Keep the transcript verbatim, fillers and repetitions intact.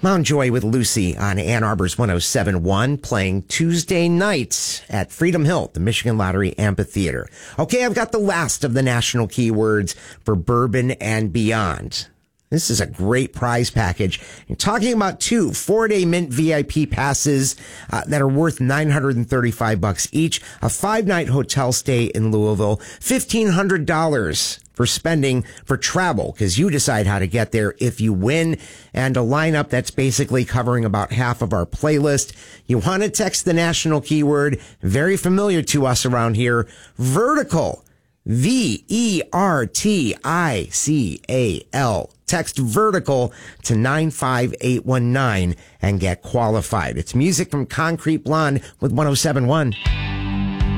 Mount Joy with Lucy on Ann Arbor's one oh seven point one, playing Tuesday nights at Freedom Hill, the Michigan Lottery Amphitheater. Okay, I've got the last of the national keywords for Bourbon and Beyond. This is a great prize package. You're talking about two four-day Mint V I P passes uh, that are worth nine hundred thirty-five bucks each, a five-night hotel stay in Louisville, fifteen hundred dollars for spending for travel, because you decide how to get there if you win, and a lineup that's basically covering about half of our playlist. You want to text the national keyword, very familiar to us around here, vertical, V E R T I C A L. Text vertical to nine five eight one nine and get qualified. It's music from Concrete Blonde with one oh seven point one.